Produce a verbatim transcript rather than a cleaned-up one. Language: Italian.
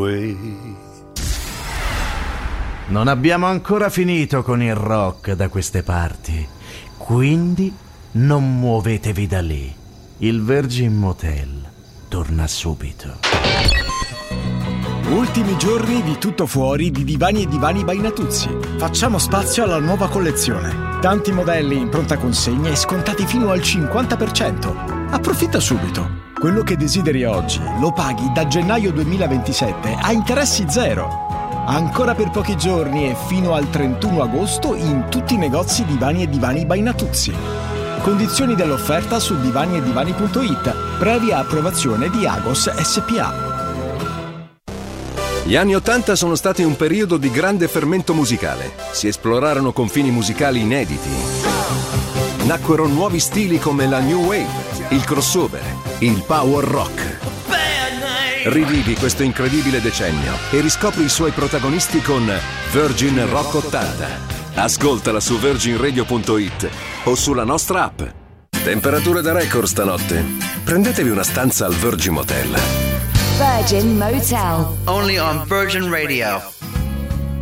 way. Non abbiamo ancora finito con il rock da queste parti, quindi non muovetevi da lì. Il Virgin Motel torna subito. Ultimi giorni di tutto fuori di Divani e Divani by Natuzzi. Facciamo spazio alla nuova collezione. Tanti modelli in pronta consegna e scontati fino al cinquanta per cento. Approfitta subito. Quello che desideri oggi lo paghi da gennaio duemilaventisette a interessi zero. Ancora per pochi giorni e fino al trentuno agosto in tutti i negozi Divani e Divani by Natuzzi. Condizioni dell'offerta su divani e divani punto it, previa approvazione di Agos S P A. Gli anni Ottanta sono stati un periodo di grande fermento musicale. Si esplorarono confini musicali inediti. Nacquero nuovi stili come la New Wave, il crossover, il power rock. Rivivi questo incredibile decennio e riscopri i suoi protagonisti con Virgin Rock ottanta. Ascoltala su virgin radio punto it o sulla nostra app. Temperature da record stanotte. Prendetevi una stanza al Virgin Motel. Virgin Motel. Only on Virgin Radio.